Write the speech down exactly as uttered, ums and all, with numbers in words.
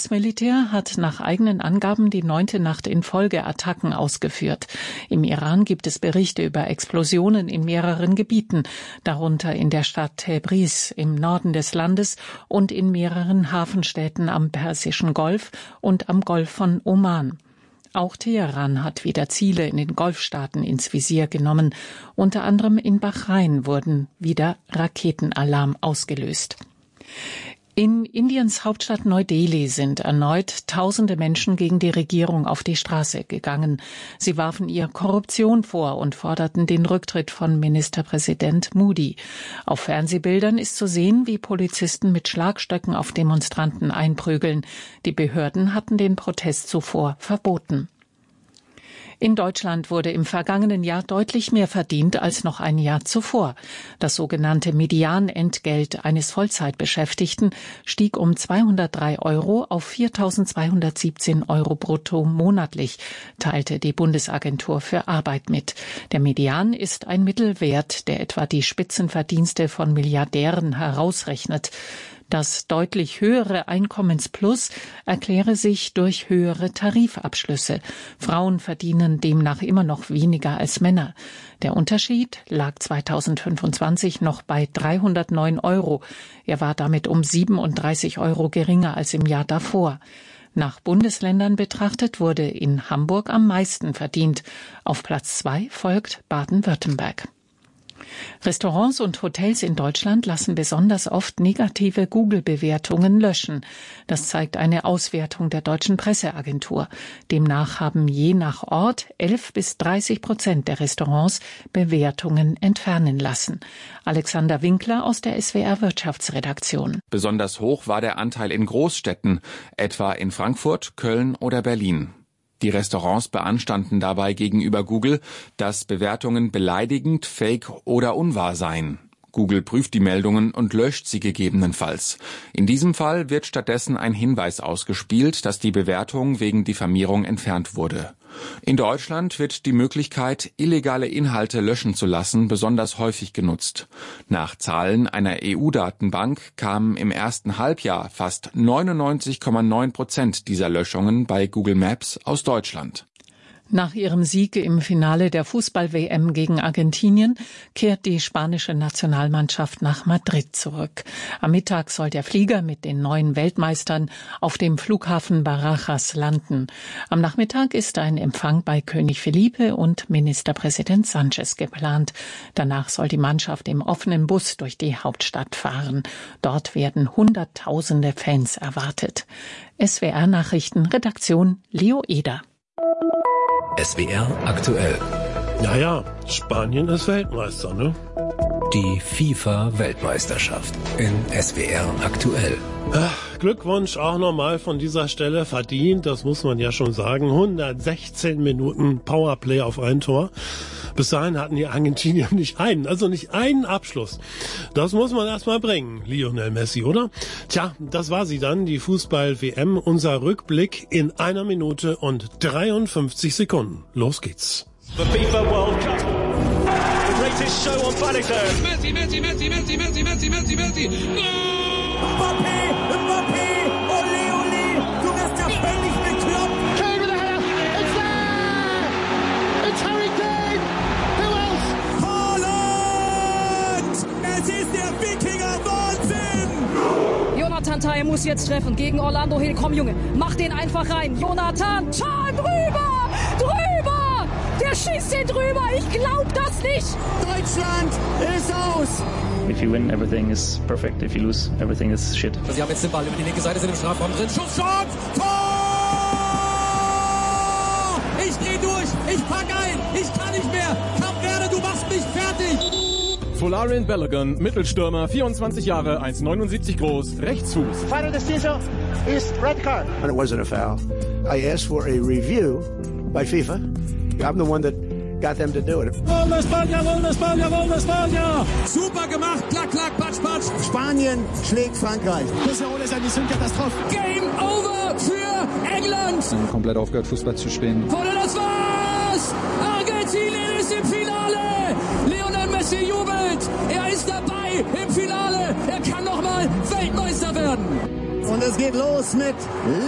U S-Militär hat nach eigenen Angaben die neunte Nacht in Folge Attacken ausgeführt. Im Iran gibt es Berichte über Explosionen in mehreren Gebieten, darunter in der Stadt Tabriz im Norden des Landes und in mehreren Hafenstädten am Persischen Golf und am Golf von Oman. Auch Teheran hat wieder Ziele in den Golfstaaten ins Visier genommen. Unter anderem in Bahrain wurden wieder Raketenalarm ausgelöst. In Indiens Hauptstadt Neu-Delhi sind erneut tausende Menschen gegen die Regierung auf die Straße gegangen. Sie warfen ihr Korruption vor und forderten den Rücktritt von Ministerpräsident Modi. Auf Fernsehbildern ist zu sehen, wie Polizisten mit Schlagstöcken auf Demonstranten einprügeln. Die Behörden hatten den Protest zuvor verboten. In Deutschland wurde im vergangenen Jahr deutlich mehr verdient als noch ein Jahr zuvor. Das sogenannte Medianentgelt eines Vollzeitbeschäftigten stieg um zweihundertdrei Euro auf viertausendzweihundertsiebzehn Euro brutto monatlich, teilte die Bundesagentur für Arbeit mit. Der Median ist ein Mittelwert, der etwa die Spitzenverdienste von Milliardären herausrechnet. Das deutlich höhere Einkommensplus erkläre sich durch höhere Tarifabschlüsse. Frauen verdienen demnach immer noch weniger als Männer. Der Unterschied lag zweitausendfünfundzwanzig noch bei dreihundertneun Euro. Er war damit um siebenunddreißig Euro geringer als im Jahr davor. Nach Bundesländern betrachtet wurde in Hamburg am meisten verdient. Auf Platz zwei folgt Baden-Württemberg. Restaurants und Hotels in Deutschland lassen besonders oft negative Google-Bewertungen löschen. Das zeigt eine Auswertung der Deutschen Presseagentur. Demnach haben je nach Ort elf bis dreißig Prozent der Restaurants Bewertungen entfernen lassen. Alexander Winkler aus der S W R Wirtschaftsredaktion. Besonders hoch war der Anteil in Großstädten, etwa in Frankfurt, Köln oder Berlin. Die Restaurants beanstanden dabei gegenüber Google, dass Bewertungen beleidigend, fake oder unwahr seien. Google prüft die Meldungen und löscht sie gegebenenfalls. In diesem Fall wird stattdessen ein Hinweis ausgespielt, dass die Bewertung wegen Diffamierung entfernt wurde. In Deutschland wird die Möglichkeit, illegale Inhalte löschen zu lassen, besonders häufig genutzt. Nach Zahlen einer E U-Datenbank kamen im ersten Halbjahr fast neunundneunzig Komma neun Prozent dieser Löschungen bei Google Maps aus Deutschland. Nach ihrem Sieg im Finale der Fußball-W M gegen Argentinien kehrt die spanische Nationalmannschaft nach Madrid zurück. Am Mittag soll der Flieger mit den neuen Weltmeistern auf dem Flughafen Barajas landen. Am Nachmittag ist ein Empfang bei König Felipe und Ministerpräsident Sánchez geplant. Danach soll die Mannschaft im offenen Bus durch die Hauptstadt fahren. Dort werden Hunderttausende Fans erwartet. S W R-Nachrichten, Redaktion Leo Eder. S W R aktuell. Naja, Spanien ist Weltmeister, ne? Die FIFA-Weltmeisterschaft in S W R aktuell. Ach, Glückwunsch auch nochmal von dieser Stelle, verdient, das muss man ja schon sagen. hundertsechzehn Minuten Powerplay auf ein Tor. Bis dahin hatten die Argentinier nicht einen, also nicht einen Abschluss. Das muss man erstmal bringen, Lionel Messi, oder? Tja, das war sie dann, die Fußball-W M. Unser Rückblick in einer Minute und dreiundfünfzig Sekunden. Los geht's. The FIFA World Cup. The greatest show on planet Earth. Messi, Messi, Messi, Messi, Messi, Messi, Messi, Messi. Mbappé, Mbappé, ole, ole, du wirst ja völlig bekloppt. Kane with a header, it's there! It's Harry Kane! Who else? Haaland! Es ist der Wikinger Wahnsinn! Jonathan Tah muss jetzt treffen gegen Orlando Hill. Komm Junge, mach den einfach rein. Jonathan Tah drüber! Drüber! Der schießt den drüber! Ich glaub das nicht! Deutschland ist aus! If you win, everything is perfect. If you lose, everything is shit. Sie haben jetzt den Ball über die linke Seite, sind im Strafraum drin. Schusschance! Tor! Ich dreh durch! Ich pack ein! Ich kann nicht mehr! Kap Verde, du machst mich fertig! Folarin Balogun, Mittelstürmer, vierundzwanzig Jahre, eins Komma neunundsiebzig groß, Rechtsfuß. Final decision is red card. And it wasn't a foul. I asked for a review by FIFA. I'm the one that got them to do it. Gol de España, Gol de España, Gol de España! Super gemacht, klack, klack, patsch, patsch. Spanien schlägt Frankreich. Das ist eine Katastrophe. Game over für England. Sie haben komplett aufgehört, Fußball zu spielen. Oder das war's! Argentinien ist im Finale! Lionel Messi jubelt! Er ist dabei im Finale! Er kann nochmal Weltmeister werden! Und es geht los mit